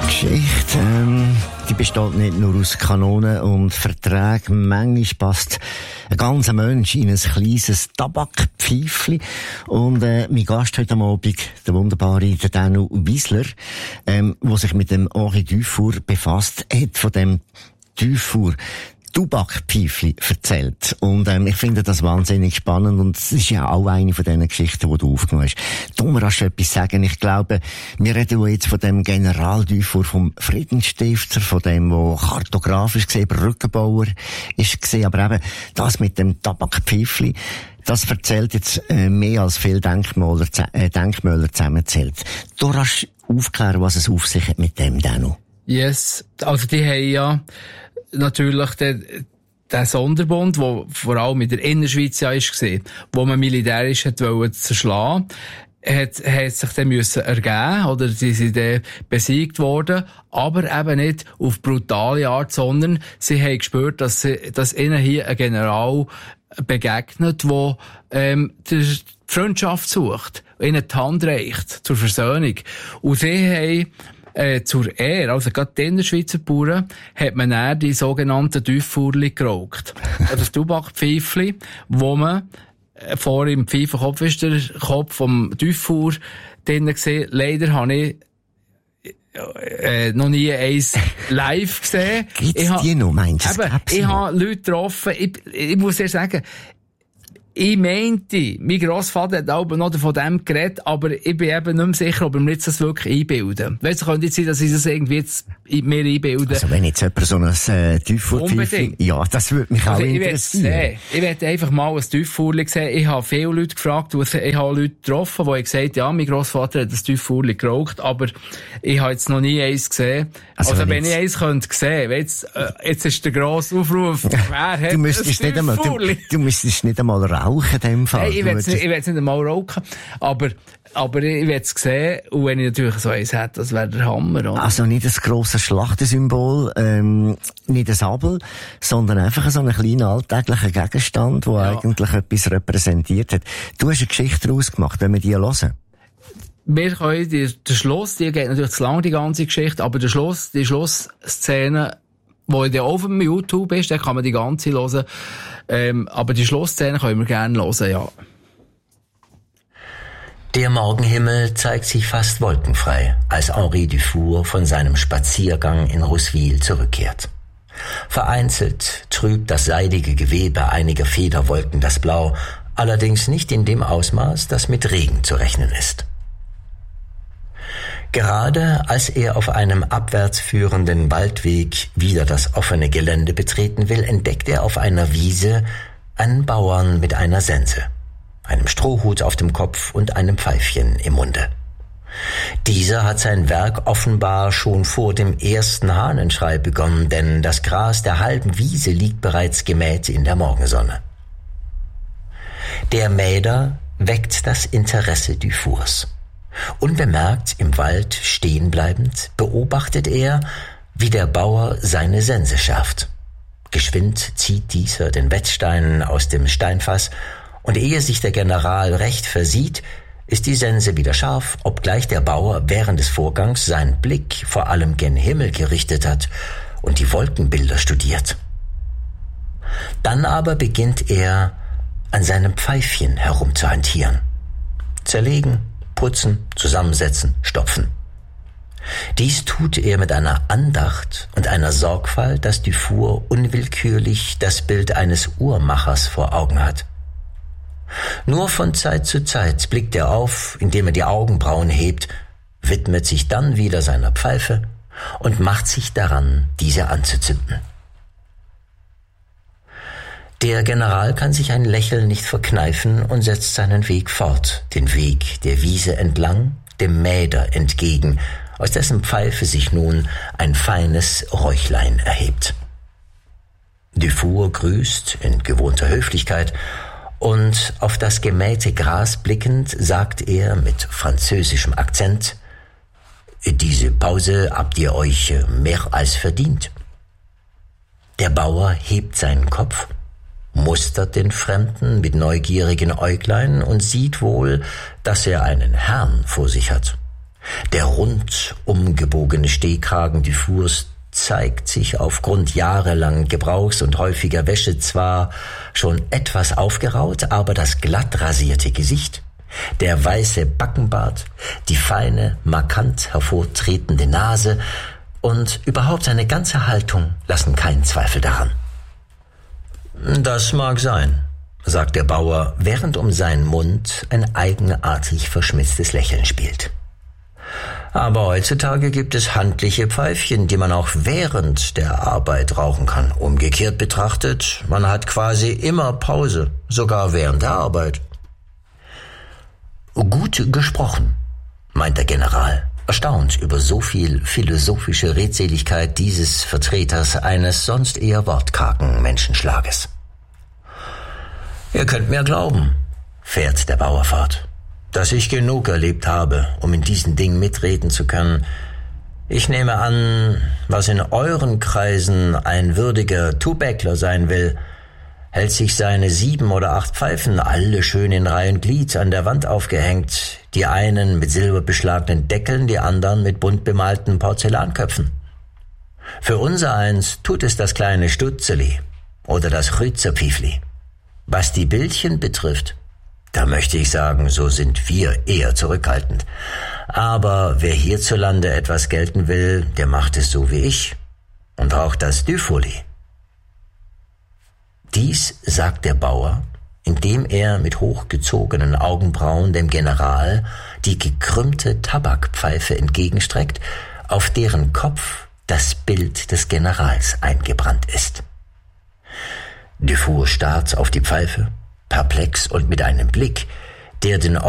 Geschichte, die besteht nicht nur aus Kanonen und Verträgen. Manchmal passt ein ganzer Mensch in ein kleines Tabakpfeifchen. Und mein Gast heute am Abend, der wunderbare Danu Wiesler, der sich mit dem Henri Dufour befasst, hat von dem Dufour Tabakpfeifchen erzählt. Und ich finde das wahnsinnig spannend und es ist ja auch eine von diesen Geschichten, die du aufgenommen hast. Thomas, hast du etwas sagen? Ich glaube, wir reden jetzt von dem General Dufour, vom Friedensstifter, von dem, der kartografisch gesehen Brückenbauer ist gesehen, aber eben das mit dem Tabakpfeifchen, das erzählt jetzt mehr als viele Denkmäler zusammenzählt. Du hast aufklären, was es auf sich hat mit dem Danu. Yes, also die haben ja natürlich der Sonderbund, der vor allem in der Innerschweiz ja ist gesehen, wo man militärisch hat wollen zerschlagen, hat sich dann müssen ergeben, oder sie sind dann besiegt worden, aber eben nicht auf brutale Art, sondern sie haben gespürt, dass ihnen hier ein General begegnet, der die Freundschaft sucht, ihnen die Hand reicht zur Versöhnung. Und sie haben zur Ehre, also gerade die Innerschweizer Bauern, hat man dann die sogenannten Dufourli geraucht. Das Tabakpfeifli, wo man vor im Pfeifenkopf ist der Kopf vom Dufour drinnen gesehen. Leider habe ich noch nie eins live gesehen. Gibt's die noch, meinst du? Ich habe Leute getroffen, ich muss dir sagen, ich meinte, mein Grossvater hat auch noch von dem geredet, aber ich bin eben nicht mehr sicher, ob wir jetzt das wirklich einbilden. Weißt du, könnte jetzt sein, dass ich das irgendwie jetzt mir einbilden. Also wenn jetzt jemand so ein Dufour-Pfeifchen... Ja, das würde mich auch interessieren. Ich werde einfach mal ein Dufourli sehen. Ich habe viele Leute gefragt, ich habe Leute getroffen, die gesagt haben, ja, mein Grossvater hat ein Dufourli geraucht, aber ich habe jetzt noch nie eins gesehen. Also wenn ich eins könnte sehen, jetzt ist der grosse Aufruf, wer hat du müsstest nicht einmal rauchen in dem Fall. Hey, ich will jetzt nicht einmal rauchen, aber ich will es sehen, und wenn ich natürlich so eins hätte, das wäre der Hammer, oder? Also nicht ein grosses Schlachtensymbol, nicht ein Sabel, sondern einfach so einen kleinen alltäglichen Gegenstand, der eigentlich etwas repräsentiert hat. Du hast eine Geschichte daraus gemacht, wenn wir die hören. Wir können der Schluss, die geht natürlich zu lang, die ganze Geschichte, aber die Schlussszene, wo ja auf dem YouTube ist, da kann man die ganze hören. Aber die Schlussszene können wir gerne hören, ja. Der Morgenhimmel zeigt sich fast wolkenfrei, als Henri Dufour von seinem Spaziergang in Rousville zurückkehrt. Vereinzelt trübt das seidige Gewebe einiger Federwolken das Blau, allerdings nicht in dem Ausmaß, das mit Regen zu rechnen ist. Gerade als er auf einem abwärts führenden Waldweg wieder das offene Gelände betreten will, entdeckt er auf einer Wiese einen Bauern mit einer Sense, einem Strohhut auf dem Kopf und einem Pfeifchen im Munde. Dieser hat sein Werk offenbar schon vor dem ersten Hahnenschrei begonnen, denn das Gras der halben Wiese liegt bereits gemäht in der Morgensonne. Der Mäder weckt das Interesse Dufours. Unbemerkt im Wald stehen bleibend, beobachtet er, wie der Bauer seine Sense schärft. Geschwind zieht dieser den Wetzstein aus dem Steinfass, und ehe sich der General recht versieht, ist die Sense wieder scharf, obgleich der Bauer während des Vorgangs seinen Blick vor allem gen Himmel gerichtet hat und die Wolkenbilder studiert. Dann aber beginnt er, an seinem Pfeifchen herumzuhantieren. Zerlegen, putzen, zusammensetzen, stopfen. Dies tut er mit einer Andacht und einer Sorgfalt, dass Dufour unwillkürlich das Bild eines Uhrmachers vor Augen hat. Nur von Zeit zu Zeit blickt er auf, indem er die Augenbrauen hebt, widmet sich dann wieder seiner Pfeife und macht sich daran, diese anzuzünden. Der General kann sich ein Lächeln nicht verkneifen und setzt seinen Weg fort, den Weg der Wiese entlang, dem Mäder entgegen, aus dessen Pfeife sich nun ein feines Räuchlein erhebt. Dufour grüßt in gewohnter Höflichkeit, und auf das gemähte Gras blickend sagt er mit französischem Akzent: »Diese Pause habt ihr euch mehr als verdient.« Der Bauer hebt seinen Kopf, mustert den Fremden mit neugierigen Äuglein und sieht wohl, dass er einen Herrn vor sich hat. Der rundum gebogene Stehkragen Dufours zeigt sich aufgrund jahrelangen Gebrauchs und häufiger Wäsche zwar schon etwas aufgeraut, aber das glatt rasierte Gesicht, der weiße Backenbart, die feine, markant hervortretende Nase und überhaupt seine ganze Haltung lassen keinen Zweifel daran. »Das mag sein«, sagt der Bauer, während um seinen Mund ein eigenartig verschmitztes Lächeln spielt. »Aber heutzutage gibt es handliche Pfeifchen, die man auch während der Arbeit rauchen kann. Umgekehrt betrachtet, man hat quasi immer Pause, sogar während der Arbeit.« »Gut gesprochen«, meint der General, erstaunt über so viel philosophische Redseligkeit dieses Vertreters eines sonst eher wortkargen Menschenschlages. »Ihr könnt mir glauben«, fährt der Bauer fort, »dass ich genug erlebt habe, um in diesen Dingen mitreden zu können. Ich nehme an, was in euren Kreisen ein würdiger Tubäckler sein will, hält sich seine 7 oder 8 Pfeifen, alle schön in Reih und Glied, an der Wand aufgehängt, die einen mit silberbeschlagenen Deckeln, die anderen mit bunt bemalten Porzellanköpfen. Für unsereins tut es das kleine Stutzeli oder das Rützerpfiefli. Was die Bildchen betrifft, da möchte ich sagen, so sind wir eher zurückhaltend. Aber wer hierzulande etwas gelten will, der macht es so wie ich und raucht das Dufourli.« Dies sagt der Bauer, indem er mit hochgezogenen Augenbrauen dem General die gekrümmte Tabakpfeife entgegenstreckt, auf deren Kopf das Bild des Generals eingebrannt ist. Dufour starrt auf die Pfeife, perplex und mit einem Blick, der den